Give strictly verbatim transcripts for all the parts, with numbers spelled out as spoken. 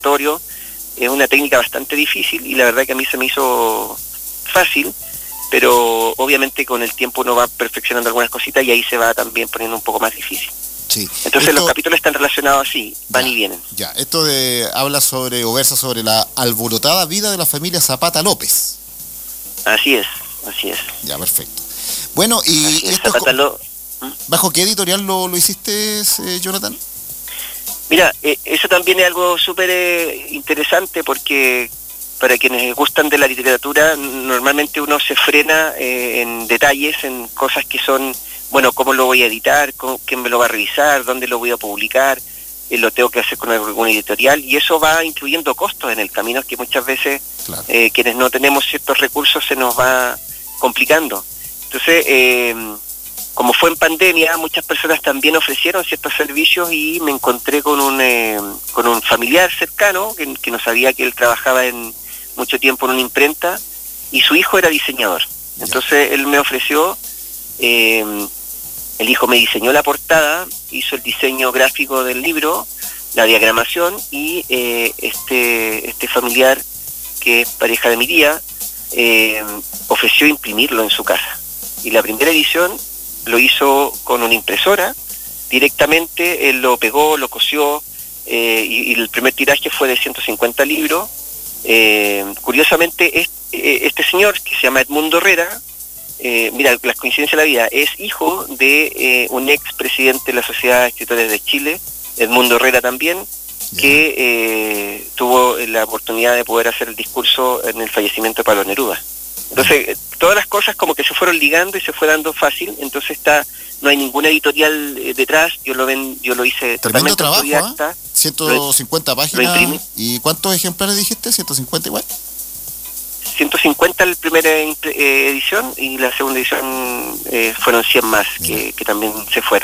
repertorio. Es una técnica bastante difícil y la verdad que a mí se me hizo fácil, pero obviamente con el tiempo uno va perfeccionando algunas cositas y ahí se va también poniendo un poco más difícil. Sí. Entonces esto, los capítulos están relacionados así, van ya, y vienen. Ya, esto de, habla sobre, o versa sobre la alborotada vida de la familia Zapata López. Así es, así es. Ya, perfecto. Bueno, y Así es, esto, Zapata Lo... ¿bajo qué editorial lo, lo hiciste, eh, Jonathan? Mira, eh, eso también es algo súper eh, interesante porque para quienes gustan de la literatura, normalmente uno se frena eh, en detalles, en cosas que son, bueno, cómo lo voy a editar, cómo, quién me lo va a revisar, dónde lo voy a publicar, eh, lo tengo que hacer con alguna editorial, y eso va incluyendo costos en el camino, que muchas veces claro. eh, quienes no tenemos ciertos recursos se nos va complicando. Entonces, eh, como fue en pandemia, muchas personas también ofrecieron ciertos servicios y me encontré con un eh, con un familiar cercano que, que no sabía que él trabajaba en mucho tiempo en una imprenta y su hijo era diseñador. Entonces él me ofreció, eh, el hijo me diseñó la portada, hizo el diseño gráfico del libro, la diagramación y eh, este este familiar, que es pareja de mi tía, eh, ofreció imprimirlo en su casa. Y la primera edición lo hizo con una impresora, directamente él lo pegó, lo cosió, eh, y, y el primer tiraje fue de ciento cincuenta libros. Eh, curiosamente, este, este señor, que se llama Edmundo Herrera, eh, mira, las coincidencias de la vida, es hijo de eh, un ex presidente de la Sociedad de Escritores de Chile, Edmundo Herrera también, yeah. que eh, tuvo la oportunidad de poder hacer el discurso en el fallecimiento de Pablo Neruda. Entonces, todas las cosas como que se fueron ligando y se fue dando fácil, entonces está, no hay ninguna editorial eh, detrás, yo lo ven, yo lo hice tremendo totalmente trabajo, autodidacta. ¿eh? ciento cincuenta lo, páginas. Lo ¿Y cuántos ejemplares dijiste? ¿ciento cincuenta igual? ciento cincuenta la primera eh, edición y la segunda edición eh, fueron cien más que, que también se fueron.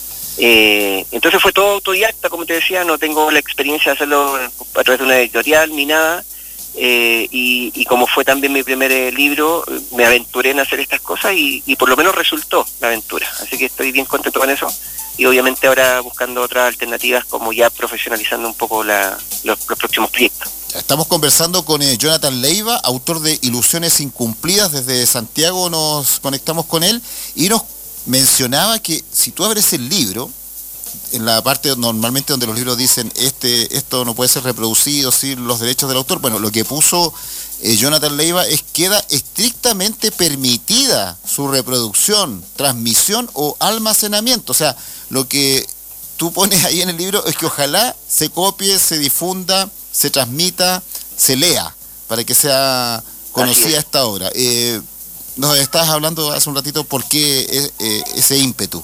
Eh, entonces fue todo autodidacta, como te decía, no tengo la experiencia de hacerlo a través de una editorial ni nada. Eh, y, y como fue también mi primer eh, libro, me aventuré en hacer estas cosas y, y por lo menos resultó la aventura, así que estoy bien contento con eso y obviamente ahora buscando otras alternativas, como ya profesionalizando un poco la, los, los próximos proyectos. Estamos conversando con eh, Jonathan Leiva, autor de Ilusiones Incumplidas. Desde Santiago nos conectamos con él y nos mencionaba que si tú abres el libro, en la parte normalmente donde los libros dicen este esto no puede ser reproducido sin los derechos del autor, bueno, lo que puso eh, Jonathan Leiva es queda estrictamente permitida su reproducción, transmisión o almacenamiento. O sea, lo que tú pones ahí en el libro es que ojalá se copie, se difunda, se transmita, se lea, para que sea conocida esta obra. Eh, nos estabas hablando hace un ratito por qué eh, eh, ese ímpetu.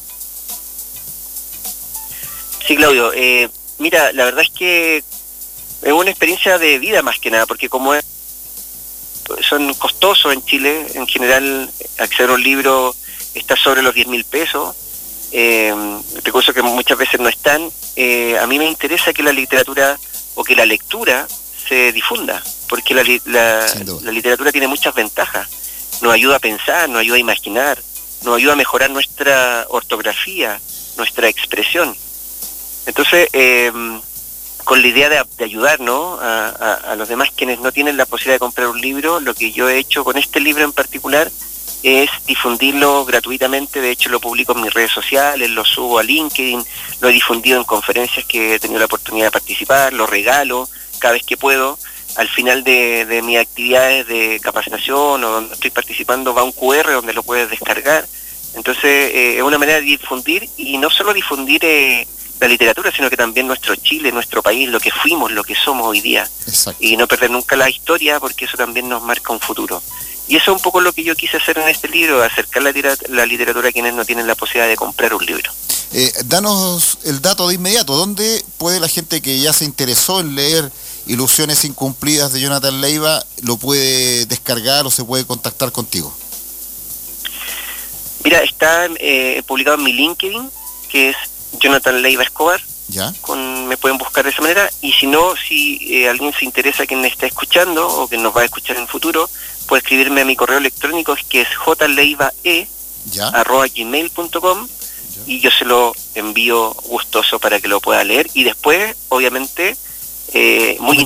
Sí, Claudio, eh, mira, la verdad es que es una experiencia de vida más que nada, porque como es, son costosos en Chile, en general acceder a un libro está sobre los diez mil pesos, eh, recursos que muchas veces no están. Eh, a mí me interesa que la literatura o que la lectura se difunda, porque la, la, la literatura tiene muchas ventajas, nos ayuda a pensar, nos ayuda a imaginar, nos ayuda a mejorar nuestra ortografía, nuestra expresión. Entonces, eh, con la idea de, de ayudar, ¿no?, a, a, a los demás quienes no tienen la posibilidad de comprar un libro, lo que yo he hecho con este libro en particular es difundirlo gratuitamente. De hecho, lo publico en mis redes sociales, lo subo a LinkedIn, lo he difundido en conferencias que he tenido la oportunidad de participar, lo regalo cada vez que puedo. Al final de, de mis actividades de capacitación o donde estoy participando va un cu erre donde lo puedes descargar. Entonces, eh, es una manera de difundir, y no solo difundir eh, la literatura, sino que también nuestro Chile, nuestro país, lo que fuimos, lo que somos hoy día. Exacto. Y no perder nunca la historia, porque eso también nos marca un futuro. Y eso es un poco lo que yo quise hacer en este libro, acercar la, la literatura a quienes no tienen la posibilidad de comprar un libro. Eh, danos el dato de inmediato, ¿dónde puede la gente que ya se interesó en leer Ilusiones Incumplidas de Jonathan Leiva, lo puede descargar o se puede contactar contigo? Mira, está eh, publicado en mi LinkedIn, que es Jonathan Leiva Escobar. ¿Ya? Con, me pueden buscar de esa manera, y si no, si eh, alguien se interesa, quien me está escuchando o que nos va a escuchar en el futuro, puede escribirme a mi correo electrónico, que es jleivae arroba gmail punto com, y yo se lo envío gustoso para que lo pueda leer, y después, obviamente, eh, muy